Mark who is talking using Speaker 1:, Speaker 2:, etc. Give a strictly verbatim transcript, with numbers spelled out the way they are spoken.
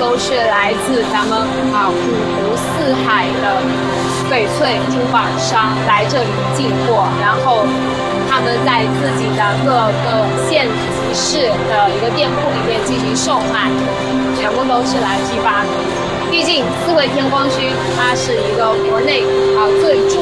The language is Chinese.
Speaker 1: 都是来自咱们啊五湖四海的翡翠珠宝商来这里进货，然后他们在自己的各个县级市的一个店铺里面进行售卖，全部都是来批发的。毕竟四惠天光墟它是一个国内啊最